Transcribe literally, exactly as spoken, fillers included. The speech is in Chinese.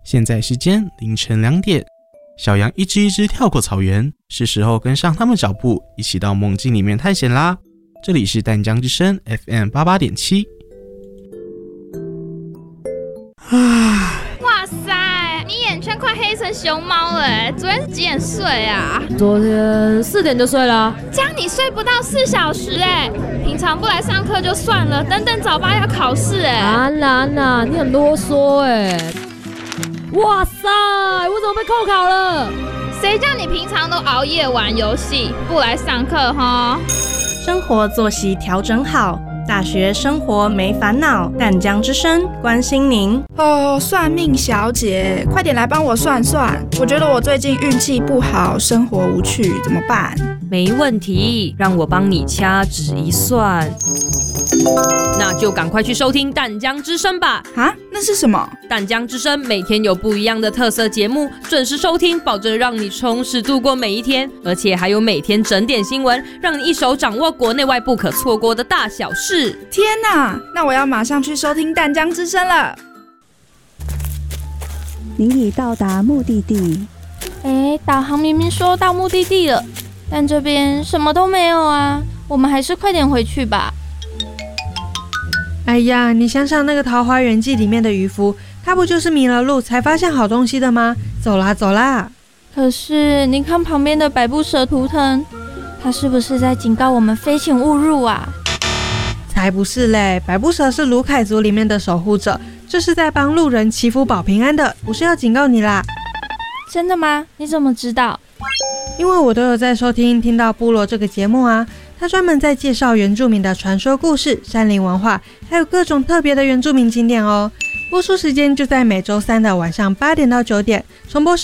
现在时间凌晨两点，小羊一只一只跳过草原，是时候跟上他们脚步，一起到梦境里面探险啦。这里是淡江之声 F M 八八点七。 哇塞，你眼圈快黑成熊猫了耶！昨天是几点睡啊？ 昨天四点就睡了。 这样你睡不到四小时哎！平常不来上课就算了，等等早八要考试哎！ 安娜安娜，你很啰嗦哎！哇塞，我怎么被扣考了？ 谁叫你平常都熬夜玩游戏，不来上课哈？ 生活作息调整好，大学生活没烦恼。淡江之声关心您。 哦，算命小姐，快点来帮我算算。我觉得我最近运气不好，生活无趣，怎么办？ 没问题，让我帮你掐指一算。那就赶快去收听淡江之声吧。 啊，那是什么？ 淡江之声每天有不一样的特色节目，准时收听，保证让你充实度过每一天，而且还有每天整点新闻，让你一手掌握国内外不可错过的大小事。 天哪，那我要马上去收听淡江之声了。 您已到达目的地。 哎，导航明明说到目的地了，但这边什么都没有啊，我们还是快点回去吧。 哎呀，你想想那个《桃花源记》里面的渔夫，他不就是迷了路才发现好东西的吗？走啦走啦！ 可是你看旁边的百步蛇图腾，他是不是在警告我们飞行勿入啊？ 才不是嘞，百步蛇是卢凯族里面的守护者，这是在帮路人祈福保平安的，不是要警告你啦。 真的吗？你怎么知道？ 因为我都有在收听听到部落这个节目啊，他专门在介绍原住民的传说故事、山林文化，还有各种特别的原住民景点哦。播出时间就在每周三的晚上八点到九点，重播